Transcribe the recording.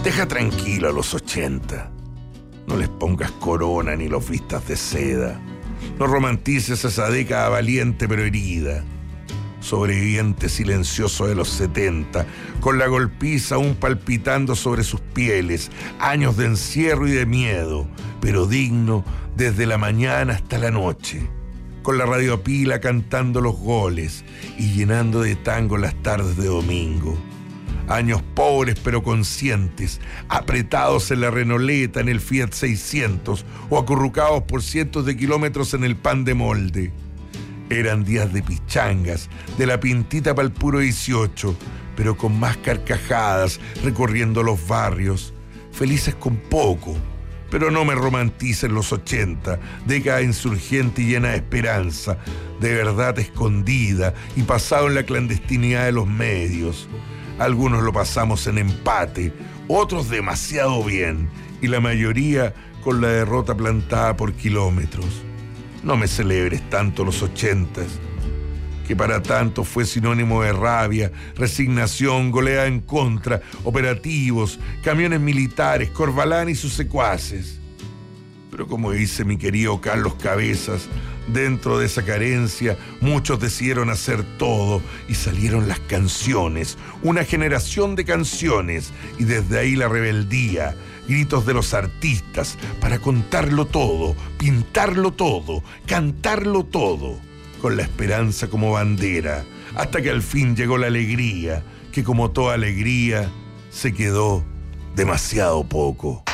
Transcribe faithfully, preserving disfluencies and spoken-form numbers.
Deja tranquilo a los ochenta. No les pongas corona ni los vistas de seda. No romantices esa década valiente pero herida. Sobreviviente silencioso de los setenta, con la golpiza aún palpitando sobre sus pieles, años de encierro y de miedo, pero digno desde la mañana hasta la noche, con la radiopila cantando los goles y llenando de tango las tardes de domingo. Años pobres pero conscientes, apretados en la Renoleta, en el Fiat seiscientos o acurrucados por cientos de kilómetros en el pan de molde. Eran días de pichangas, de la pintita para el puro dieciocho, pero con más carcajadas recorriendo los barrios, felices con poco. Pero no me romanticen los ochenta, década insurgente y llena de esperanza, de verdad escondida y pasado en la clandestinidad de los medios. Algunos lo pasamos en empate, otros demasiado bien, y la mayoría con la derrota plantada por kilómetros. No me celebres tanto los ochentas, que para tanto fue sinónimo de rabia, resignación, goleada en contra, operativos, camiones militares, Corvalán y sus secuaces. Pero como dice mi querido Carlos Cabezas, dentro de esa carencia muchos decidieron hacer todo y salieron las canciones, una generación de canciones, y desde ahí la rebeldía, gritos de los artistas para contarlo todo, pintarlo todo, cantarlo todo, con la esperanza como bandera, hasta que al fin llegó la alegría, que como toda alegría se quedó demasiado poco.